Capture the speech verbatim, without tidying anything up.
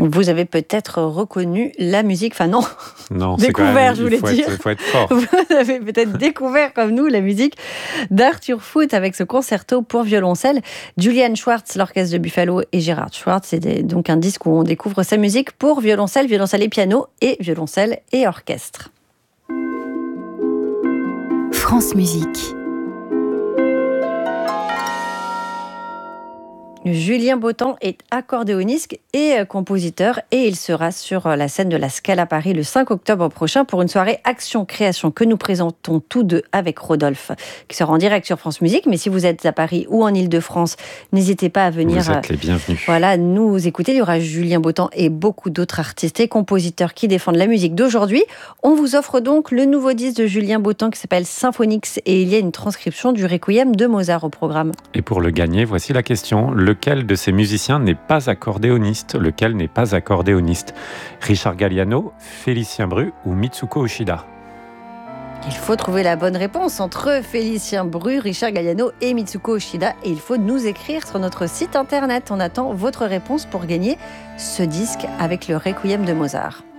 Vous avez peut-être reconnu la musique, enfin non, non découvert, même, je voulais il faut dire. Il faut être fort. Vous avez peut-être découvert, comme nous, la musique d'Arthur Foote avec ce concerto pour violoncelle. Julian Schwartz, l'orchestre de Buffalo, et Gerhard Schwartz. C'est donc un disque où on découvre sa musique pour violoncelle, violoncelle et piano, et violoncelle et orchestre. France Musique. Julien Bottant est accordéoniste et compositeur et il sera sur la scène de la Scala Paris le cinq octobre prochain pour une soirée Action-Création que nous présentons tous deux avec Rodolphe, qui sera en direct sur France Musique. Mais si vous êtes à Paris ou en Ile-de-France, n'hésitez pas à venir. Vous êtes les bienvenus. Voilà, nous écouter. Il y aura Julien Bottant et beaucoup d'autres artistes et compositeurs qui défendent la musique d'aujourd'hui. On vous offre donc le nouveau disque de Julien Bottant qui s'appelle Symphonix et il y a une transcription du Requiem de Mozart au programme. Et pour le gagner, voici la question. Le Lequel de ces musiciens n'est pas accordéoniste? Lequel n'est pas accordéoniste? Richard Galliano, Félicien Bru ou Mitsuko Oshida? Il faut trouver la bonne réponse entre Félicien Bru, Richard Galliano et Mitsuko Oshida. Et il faut nous écrire sur notre site internet. On attend votre réponse pour gagner ce disque avec le Requiem de Mozart.